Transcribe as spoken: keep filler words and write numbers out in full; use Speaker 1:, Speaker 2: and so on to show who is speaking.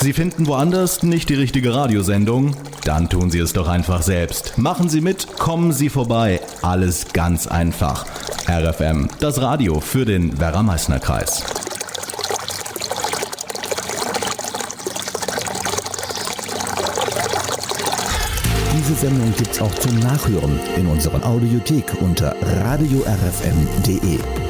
Speaker 1: Sie finden woanders nicht die richtige Radiosendung? Dann tun Sie es doch einfach selbst. Machen Sie mit, kommen Sie vorbei. Alles ganz einfach. R F M, das Radio für den Werra-Meißner-Kreis.
Speaker 2: Diese Sendung gibt's auch zum Nachhören in unserer Audiothek unter radio r f m punkt d e.